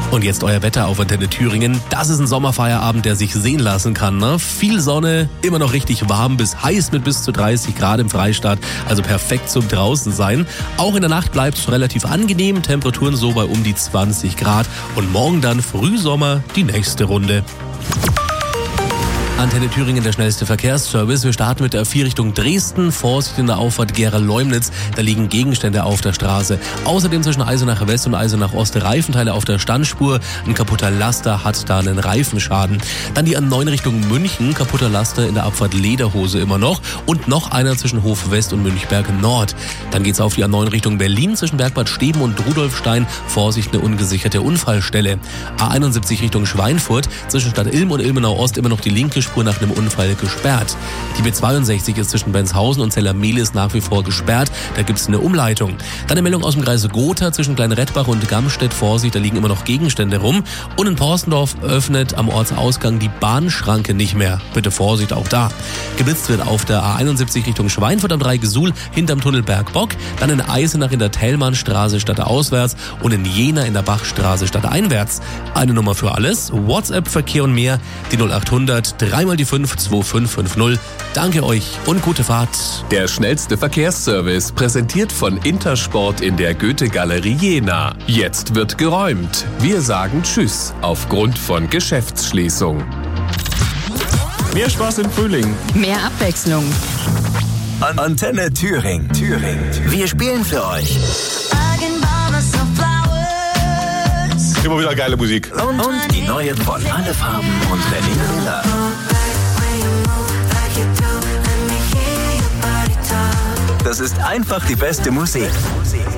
Und jetzt euer Wetter auf Antenne Thüringen. Das ist ein Sommerfeierabend, der sich sehen lassen kann. Ne? Viel Sonne, immer noch richtig warm bis heiß mit bis zu 30 Grad im Freistaat. Also perfekt zum draußen sein. Auch in der Nacht bleibt es relativ angenehm. Temperaturen so bei um die 20 Grad. Und morgen dann Frühsommer die nächste Runde. Antenne Thüringen, der schnellste Verkehrsservice. Wir starten mit der A4 Richtung Dresden. Vorsicht in der Auffahrt Gera-Leumnitz. Da liegen Gegenstände auf der Straße. Außerdem zwischen Eisenach West und Eisenach Ost Reifenteile auf der Standspur. Ein kaputter Laster hat da einen Reifenschaden. Dann die A9 Richtung München. Kaputter Laster in der Abfahrt Lederhose immer noch. Und noch einer zwischen Hof West und Münchberg Nord. Dann geht's auf die A9 Richtung Berlin zwischen Bergbad Steben und Rudolfstein. Vorsicht, eine ungesicherte Unfallstelle. A71 Richtung Schweinfurt. Zwischen Stadt Ilm und Ilmenau Ost immer noch die linke Spur nach einem Unfall gesperrt. Die B62 ist zwischen Benshausen und Zellermehlis nach wie vor gesperrt. Da gibt es eine Umleitung. Dann eine Meldung aus dem Kreis Gotha zwischen Kleinrettbach und Gamstedt. Vorsicht, da liegen immer noch Gegenstände rum. Und in Porstendorf öffnet am Ortsausgang die Bahnschranke nicht mehr. Bitte Vorsicht auch da. Geblitzt wird auf der A71 Richtung Schweinfurt am Dreigesuhl hinterm Tunnel Bergbock. Dann in Eisenach in der Thälmannstraße stadtauswärts und in Jena in der Bachstraße stadteinwärts. Eine Nummer für alles. WhatsApp-Verkehr und mehr. Die 0800 3 die 5 2550. Danke euch und gute Fahrt. Der schnellste Verkehrsservice, präsentiert von Intersport in der Goethe-Galerie Jena. Jetzt wird geräumt. Wir sagen Tschüss aufgrund von Geschäftsschließung. Mehr Spaß im Frühling. Mehr Abwechslung. Antenne Thüringen. Wir spielen für euch. Immer wieder geile Musik. Und die neuen von Alle Farben und René Miller. Das ist einfach die beste Musik.